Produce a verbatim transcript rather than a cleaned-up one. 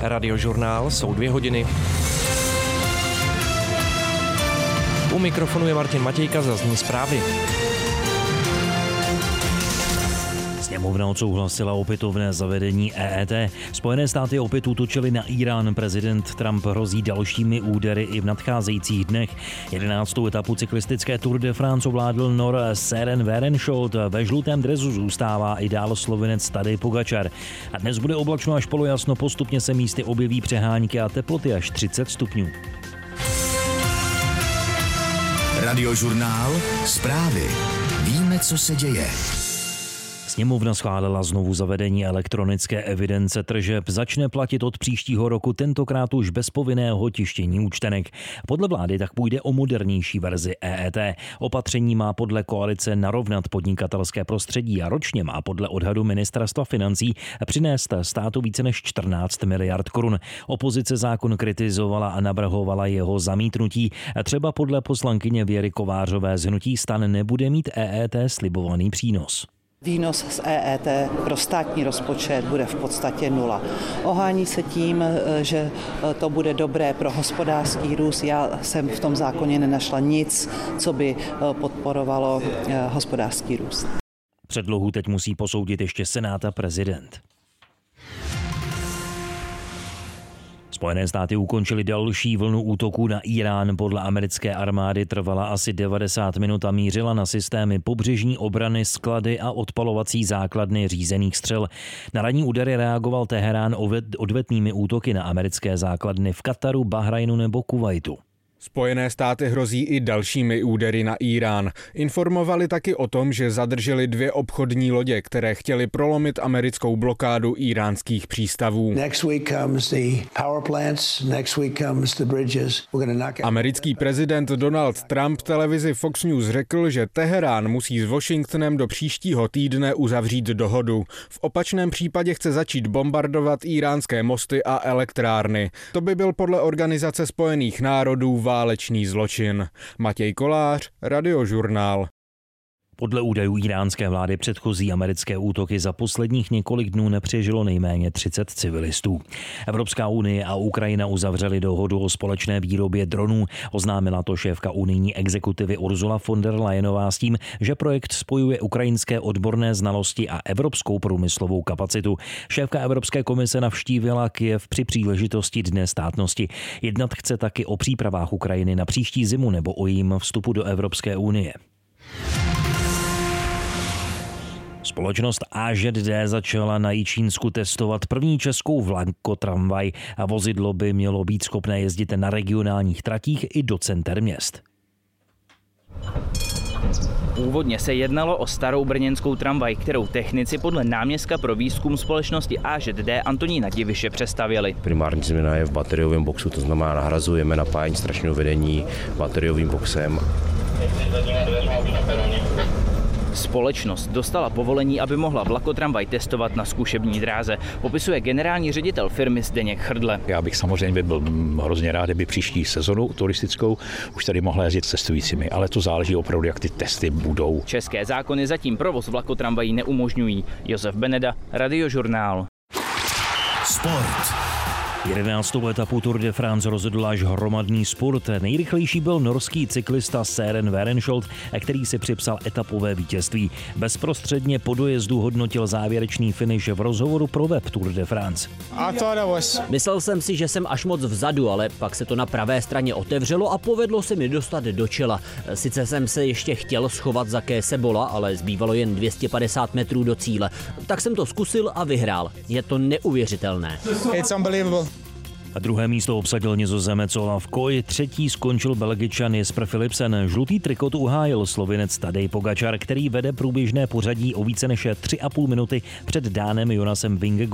Radiožurnál, jsou dvě hodiny. U mikrofonu je Martin Matějka, zazní zprávy. Sněmovna odsouhlasila opětovné zavedení E E T. Spojené státy opět útočily na Irán. Prezident Trump hrozí dalšími údery i v nadcházejících dnech. Jedenáctou etapu cyklistické Tour de France ovládl Nor Søren Werenskiold. Ve žlutém dresu zůstává i dál Slovinec Tadej Pogačar. A dnes bude oblačno až polojasno, postupně se místy objeví přehánky a teploty až třicet stupňů. Radiožurnál, zprávy. Víme, co se děje. Sněmovna schválila znovu zavedení elektronické evidence tržeb. Začne platit od příštího roku, tentokrát už bez povinného tištění účtenek. Podle vlády tak půjde o modernější verzi E E T. Opatření má podle koalice narovnat podnikatelské prostředí a ročně má podle odhadu ministerstva financí přinést státu více než čtrnáct miliard korun. Opozice zákon kritizovala a navrhovala jeho zamítnutí. Třeba podle poslankyně Věry Kovářové z hnutí STAN nebude mít E E T slibovaný přínos. Výnos z E E T pro státní rozpočet bude v podstatě nula. Ohání se tím, že to bude dobré pro hospodářský růst. Já jsem v tom zákoně nenašla nic, co by podporovalo hospodářský růst. Předlohu teď musí posoudit ještě Senát a prezident. Spojené státy ukončily další vlnu útoků na Irán. Podle americké armády trvala asi devadesát minut a mířila na systémy pobřežní obrany, sklady a odpalovací základny řízených střel. Na ranní údery reagoval Teherán odvetnými útoky na americké základny v Kataru, Bahrajnu nebo Kuvajtu. Spojené státy hrozí i dalšími údery na Irán. Informovali taky o tom, že zadrželi dvě obchodní lodě, které chtěly prolomit americkou blokádu iránských přístavů. Americký prezident Donald Trump televizi Fox News řekl, že Teherán musí s Washingtonem do příštího týdne uzavřít dohodu. V opačném případě chce začít bombardovat iránské mosty a elektrárny. To by byl podle Organizace spojených národů válečný zločin. Matěj Kolář, Radiožurnál. Podle údajů iránské vlády předchozí americké útoky za posledních několik dnů nepřežilo nejméně třicet civilistů. Evropská unie a Ukrajina uzavřely dohodu o společné výrobě dronů. Oznámila to šéfka unijní exekutivy Ursula von der Leyenová s tím, že projekt spojuje ukrajinské odborné znalosti a evropskou průmyslovou kapacitu. Šéfka Evropské komise navštívila Kyjev při příležitosti Dne státnosti. Jednat chce taky o přípravách Ukrajiny na příští zimu nebo o jejím vstupu do Evropské unie. Společnost A Ž D začala na Jičínsku testovat první českou vlakotramvaj a vozidlo by mělo být schopné jezdit na regionálních tratích i do center měst. Původně se jednalo o starou brněnskou tramvaj, kterou technici podle náměstka pro výzkum společnosti A Ž D Antonína Diviše přestavěli. Primární změna je v bateriovém boxu, to znamená nahrazujeme napájení strašného vedení bateriovým boxem. Společnost dostala povolení, aby mohla vlakotramvaj testovat na zkušební dráze, popisuje generální ředitel firmy Zdeněk Chrdle. Já bych samozřejmě byl hrozně rád, kdyby příští sezonu turistickou už tady mohla jezdit s cestujícími, ale to záleží opravdu, jak ty testy budou. České zákony zatím provoz vlakotramvají neumožňují. Josef Beneda, Radiožurnál. Sport. jedenáctou etapu Tour de France rozhodl až hromadný sport. Nejrychlejší byl norský cyklista Søren Werenskiold, který si připsal etapové vítězství. Bezprostředně po dojezdu hodnotil závěrečný finish v rozhovoru pro web Tour de France. Myslel jsem si, že jsem až moc vzadu, ale pak se to na pravé straně otevřelo a povedlo se mi dostat do čela. Sice jsem se ještě chtěl schovat za Kése Bola, ale zbývalo jen dvě stě padesát metrů do cíle. Tak jsem to zkusil a vyhrál. Je to neuvěřitelné. It's unbelievable. A druhé místo obsadil Nizozemec Olaf Koy, třetí skončil Belgičan Jesper Philipsen. Žlutý trikot uhájil Slovinec Tadej Pogačar, který vede průběžné pořadí o více než tři a půl minuty před Dánem Jonasem Vingegaardem.